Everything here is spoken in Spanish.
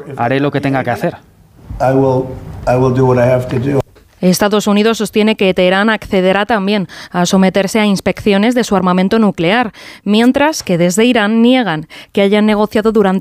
haré lo que tenga que hacer. Estados Unidos sostiene que Teherán accederá también a someterse a inspecciones de su armamento nuclear, mientras que desde Irán niegan que hayan negociado durante